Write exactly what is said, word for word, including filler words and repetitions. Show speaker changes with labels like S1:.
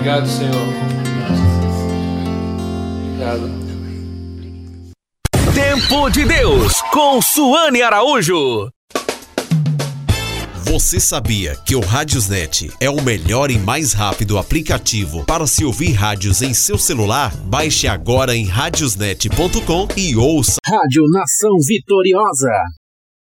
S1: Obrigado, Senhor. Obrigado.
S2: Tempo de Deus, com Suane Araújo.
S3: Você sabia que o Radiosnet é o melhor e mais rápido aplicativo para se ouvir rádios em seu celular? Baixe agora em radiosnet ponto com e ouça.
S4: Rádio Nação Vitoriosa.